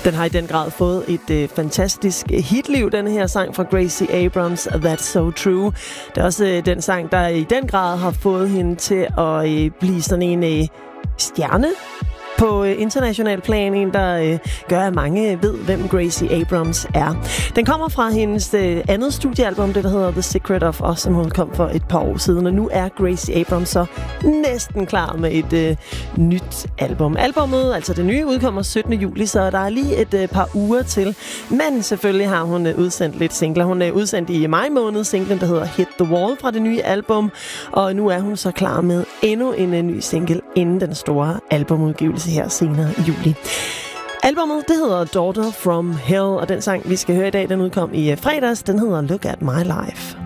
Den har i den grad fået et fantastisk hitliv, denne her sang fra Gracie Abrams, That's So True. Det er også den sang, der i den grad har fået hende til at blive sådan en stjerne på international plan, en der gør, at mange ved, hvem Gracie Abrams er. Den kommer fra hendes andet studiealbum, det der hedder The Secret of Us, som hun kom for et par år siden, og nu er Gracie Abrams så næsten klar med et nyt album. Albummet, altså det nye, udkommer 17. juli, så der er lige et par uger til, men selvfølgelig har hun udsendt lidt singler. Hun er udsendt i maj måned singlen, der hedder Hit the Wall fra det nye album, og nu er hun så klar med endnu en ny single inden den store albumudgivelse her senere i juli. Albummet, det hedder Daughter from Hell, og den sang, vi skal høre i dag, den udkom i fredags. Den hedder Look at My Life.